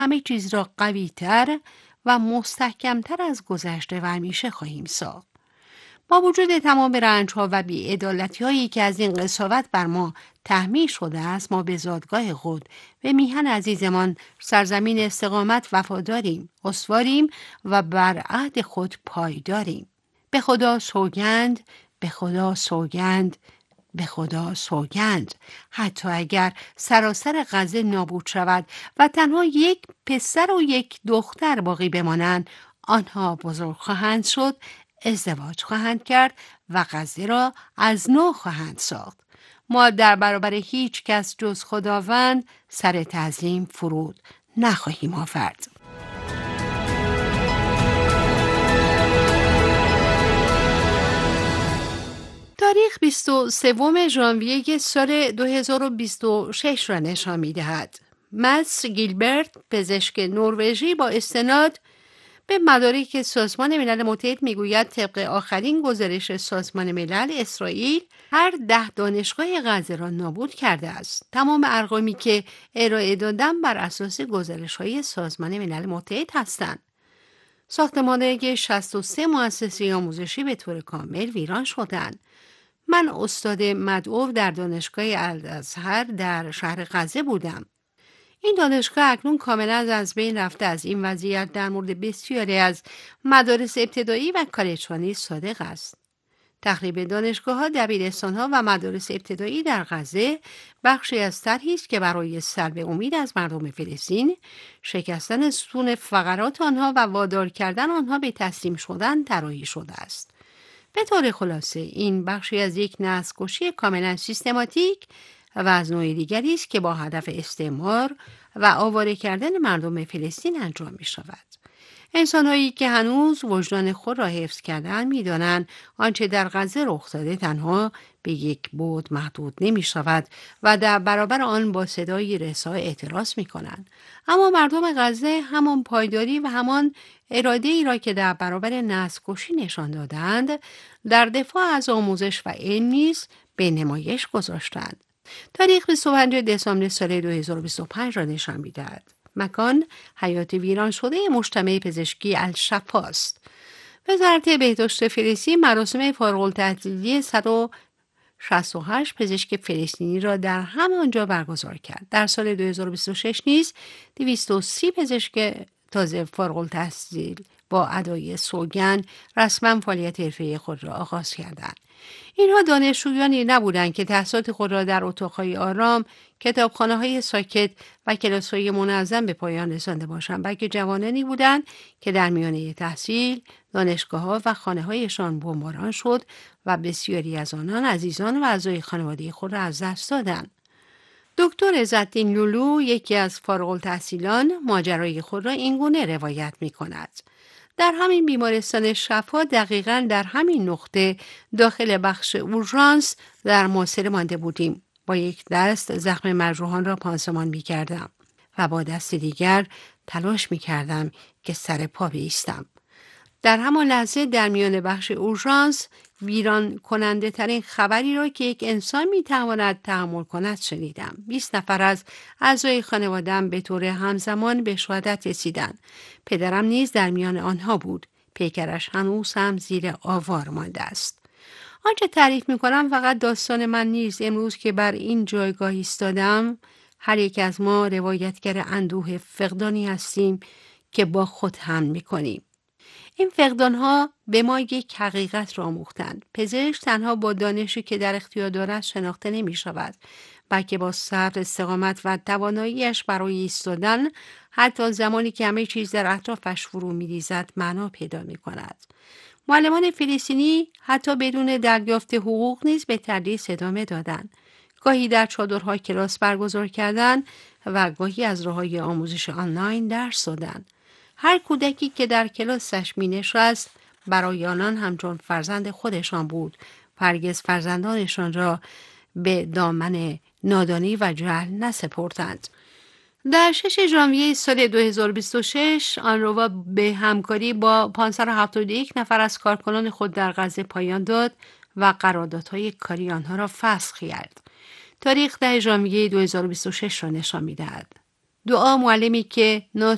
همه چیز را قوی‌تر و مستحکم‌تر از گذشته و همیشه خواهیم ساخت. با وجود تمام رنج‌ها و بی‌عدالتی‌هایی که از این قساوت بر ما تحمیل شده است، ما به زادگاه خود، به میهن عزیزمان، سرزمین استقامت وفاداریم، استواریم و بر عهد خود پایداریم. به خدا سوگند، به خدا سوگند، به خدا سوگند. حتی اگر سراسر غزه نابود شود و تنها یک پسر و یک دختر باقی بمانند، آنها بزرگ خواهند شد، ازدواج خواهند کرد و غزه را از نو خواهند ساخت. ما در برابر هیچ کس جز خداوند سر تعظیم فرود نخواهیم آورد. تاریخ 23 ژانویه سال 2026 را نشان می‌دهد. ماتس گیلبرت، پزشک نروژی، با استناد به مدارک سازمان ملل متحد میگوید طبق آخرین گزارش سازمان ملل، اسرائیل هر 10 دانشگاه غزه را نابود کرده است. تمام ارقامی که ارائه دادم بر اساس گزارش‌های سازمان ملل متحد هستند. ساختمان‌های 63 مؤسسه آموزشی به طور کامل ویران شدند. من استاد مدعو در دانشگاه الازهر در شهر غزه بودم. این دانشگاه اکنون کاملا از بین رفته. از این وضعیت در مورد بسیاری از مدارس ابتدایی و کالج‌خانه صادق است. تخریب دانشگاه‌ها، دبیرستان‌ها و مدارس ابتدایی در غزه بخشی از طرحی است که برای سلب امید از مردم فلسطین، شکستن ستون فقرات آنها و وادار کردن آنها به تسلیم شدن طراحی شده است. به طور خلاصه این بخشی از یک نسل‌کشی کاملا سیستماتیک و از نوع دیگری است که با هدف استعمار و آواره کردن مردم فلسطین انجام می شود. انسان‌هایی که هنوز وجدان خود را حفظ کردند می‌دانند آنچه در غزه رخ داده تنها به یک بعد محدود نمی‌شود و در برابر آن با صدای رسا اعتراض می‌کنند. اما مردم غزه همان پایداری و همان اراده ای را که در برابر نسل‌کشی نشان دادند، در دفاع از آموزش و علم نیز به نمایش گذاشتند. تاریخ 25 دسامبر سال 2025 را نشان می‌دهد. مکان حیات ویران شده مجتمع پزشکی الشفا است. وزارت بهداشت فلسطین مراسم فارغ‌التحصیلی 168 پزشک فلسطینی را در همانجا برگزار کرد. در سال 2026 نیز 230 پزشک تازه فارغ‌التحصیل با ادای سوگند رسما فعالیت حرفه‌ای خود را آغاز کردند. اینها دانشجویانی نبودند که تحصیلات خود را در اتاق‌های آرام، کتابخانه‌های ساکت و کلاس‌های منظم به پایان رسانده باشند، بلکه جوانانی بودند که در میانه تحصیل، دانشگاه‌ها و خانه‌هایشان بمباران شد و بسیاری از آنان عزیزان و اعضای خانواده خود را از دست دادند. دکتر عزالدین لولو، یکی از فارغ‌التحصیلان، ماجرای خود را اینگونه روایت می‌کند: در همین بیمارستان شفا، دقیقاً در همین نقطه داخل بخش اورژانس در محاصره مانده بودیم. با یک دست زخم مجروحان را پانسمان می‌کردم و با دست دیگر تلاش می‌کردم که سر پا بایستم. در همان لحظه در میان بخش اورژانس ویران کننده ترین خبری را که یک انسان میتواند تحمل کند شنیدم. 20 نفر از اعضای خانواده‌ام به طور همزمان به شهادت رسیدند. پدرم نیز در میان آنها بود. پیکرش هنوز هم زیر آوار مانده است. آنچه تعریف میکنم فقط داستان من نیست. امروز که بر این جایگاه ایستادم، هر یک از ما روایتگر اندوه فقدانی هستیم که با خود حمل میکنیم. این فقدان‌ها به ما یک حقیقت را آموختند. پزشک تنها با دانشی که در اختیار دارد شناخته نمی شود، بلکه با صبر، استقامت و تواناییش برای ایستادن حتی زمانی که همه چیز در اطرافش فرو می ریزد معنا پیدا می کند. معلمان فلسطینی حتی بدون دریافت حقوق نیز به تدریس ادامه دادند. گاهی در چادرها کلاس برگزار کردند و گاهی از راه‌های آموزش آنلاین درس دادند. هر کودکی که در کلاسش می نشست برای آنان همچون فرزند خودشان بود. هرگز فرزندانشان را به دامن نادانی و جهل نسپردند. در 6 ژانویه سال 2026 آنروا به همکاری با 571 نفر از کارکنان خود در غزه پایان داد و قراردادهای کاری آنها را فسخ کرد. تاریخ 10 ژانویه 2026 را نشان می‌دهد. دعا معلمی که